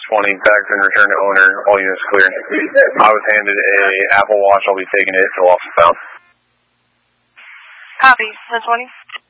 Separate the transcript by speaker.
Speaker 1: 20, bags been returned to owner, all units clear. I was handed a Apple Watch, I'll be taking it to lost and found.
Speaker 2: Copy, 1020.